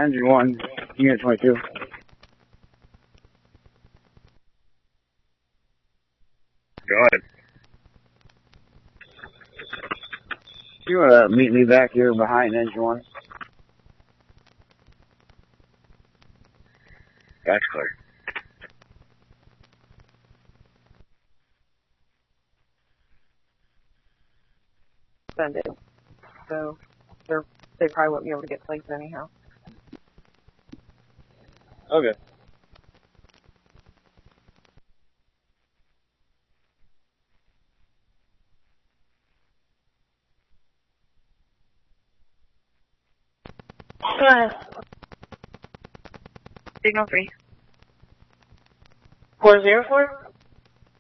Engine 1, Unit 22. Go ahead. You want to meet me back here behind Engine 1? That's clear. Suspended. So they probably won't be able to get plates anyhow. Okay. Go ahead. Signal 3. 404?